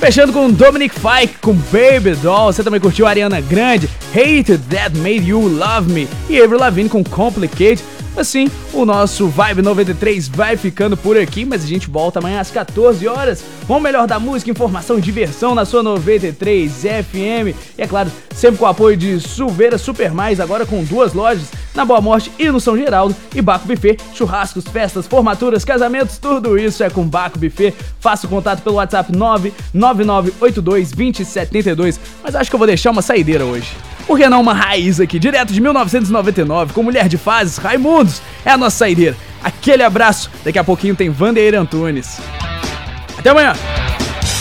Fechando com Dominic Fike com Baby Doll. Você também curtiu Ariana Grande, Hate That Made You Love Me, e Avril Lavigne com Complicate. Assim, o nosso Vibe 93 vai ficando por aqui, mas a gente volta amanhã às 14 horas com o melhor da música, informação e diversão na sua 93 FM. E é claro, sempre com o apoio de Silveira Super Mais, agora com 2 lojas, na Boa Morte e no São Geraldo, e Baco Buffet, churrascos, festas, formaturas, casamentos, tudo isso é com Baco Buffet. Faça o contato pelo WhatsApp 999822072, mas acho que eu vou deixar uma saideira hoje. Por que não uma raiz aqui, direto de 1999, com Mulher de Fases, Raimundos, é a nossa saideira. Aquele abraço, daqui a pouquinho tem Vandeir Antunes. Até amanhã!